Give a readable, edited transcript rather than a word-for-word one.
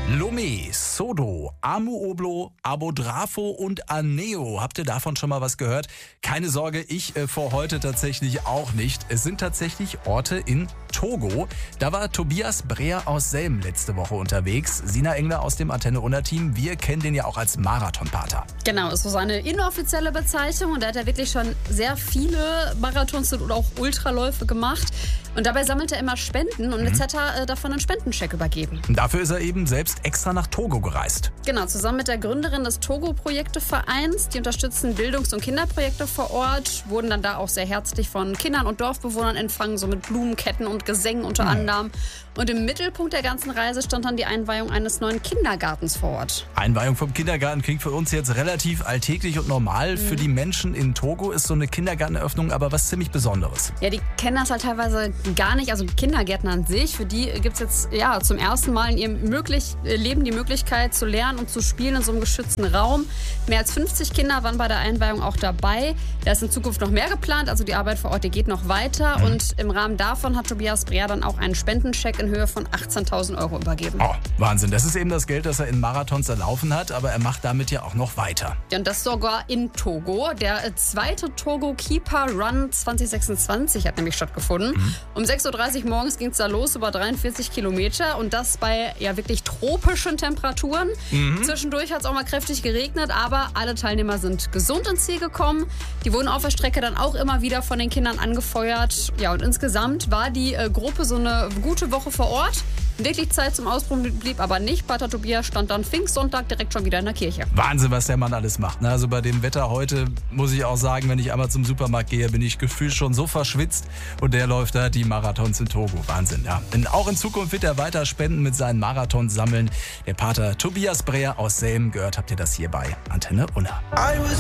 Lomé, Sodo, Amu Oblo, Abodrafo und Aneo. Habt ihr davon schon mal was gehört? Keine Sorge, ich vor heute tatsächlich auch nicht. Es sind tatsächlich Orte in Togo. Da war Tobias Breer aus Selm letzte Woche unterwegs. Sina Engler aus dem Antenne Unna Team. Wir kennen den ja auch als Marathonpater. Genau, ist so seine inoffizielle Bezeichnung. Und da hat er wirklich schon sehr viele Marathons und auch Ultraläufe gemacht. Und dabei sammelt er immer Spenden und jetzt hat er davon einen Spendenscheck übergeben. Dafür ist er eben selbst extra nach Togo gereist. Genau, zusammen mit der Gründerin des Togo-Projektevereins. Die unterstützen Bildungs- und Kinderprojekte vor Ort, wurden dann da auch sehr herzlich von Kindern und Dorfbewohnern empfangen, so mit Blumenketten und Gesängen unter anderem. Und im Mittelpunkt der ganzen Reise stand dann die Einweihung eines neuen Kindergartens vor Ort. Einweihung vom Kindergarten klingt für uns jetzt relativ alltäglich und normal. Für die Menschen in Togo ist so eine Kindergarteneröffnung aber was ziemlich Besonderes. Ja, die kennen das halt teilweise gar nicht. Also Kindergärten an sich, für die gibt es jetzt zum ersten Mal in ihrem Leben die Möglichkeit zu lernen und zu spielen in so einem geschützten Raum. Mehr als 50 Kinder waren bei der Einweihung auch dabei. Da ist in Zukunft noch mehr geplant, also die Arbeit vor Ort, die geht noch weiter. Und im Rahmen davon hat Tobias Breer dann auch einen Spendencheck in Höhe von 18.000 € übergeben. Oh, Wahnsinn. Das ist eben das Geld, das er in Marathons erlaufen hat, aber er macht damit ja auch noch weiter. Ja, und das sogar in Togo. Der zweite Togo Keeper Run 2026 hat nämlich stattgefunden. Um 6.30 Uhr morgens ging es da los, über 43 Kilometer und das bei wirklich tropischen Temperaturen. Zwischendurch hat es auch mal kräftig geregnet, aber alle Teilnehmer sind gesund ins Ziel gekommen. Die wurden auf der Strecke dann auch immer wieder von den Kindern angefeuert. Ja, und insgesamt war die Gruppe so eine gute Woche vor Ort. Wirklich Zeit zum Ausprobieren blieb aber nicht. Pater Tobias stand dann Pfingstsonntag direkt schon wieder in der Kirche. Wahnsinn, was der Mann alles macht. Also bei dem Wetter heute muss ich auch sagen, wenn ich einmal zum Supermarkt gehe, bin ich gefühlt schon so verschwitzt. Und der läuft da die Marathons in Togo. Wahnsinn, ja. Denn auch in Zukunft wird er weiter Spenden mit seinen Marathons sammeln. Der Pater Tobias Breer aus Selm, gehört habt ihr das hier bei Antenne Unna.